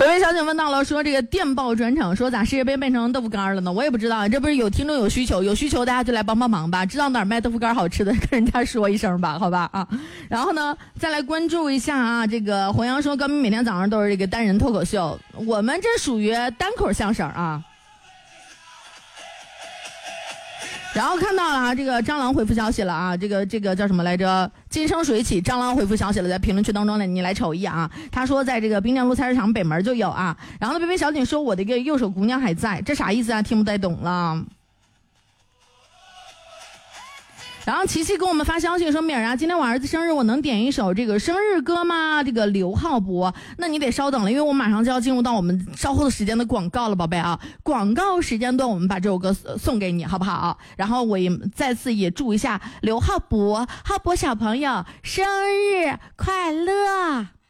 有位小姐问到了，说这个电报转场，说咋世界杯变成豆腐干了呢？我也不知道，这不是有听众有需求，有需求大家就来帮帮忙吧，知道哪儿卖豆腐干好吃的跟人家说一声吧，好吧啊。然后呢，再来关注一下啊，这个黄洋说高明每天早上都是这个单人脱口秀，我们这属于单口相声啊。然后看到了啊，这个蟑螂回复消息了啊，这个叫什么来着？金生水起，蟑螂回复消息了，在评论区当中呢，你来瞅一眼啊。他说在这个滨江路菜市场北门就有啊。然后呢，微微小姐说我的一个右手姑娘还在，这啥意思啊？听不太懂了。然后琪琪给我们发消息说，米儿啊，今天我儿子生日，我能点一首这个生日歌吗？这个刘浩博，那你得稍等了，因为我马上就要进入到我们稍后的时间的广告了，宝贝啊，广告时间段我们把这首歌送给你，好不好？然后我也再次也祝一下刘浩博小朋友生日快乐。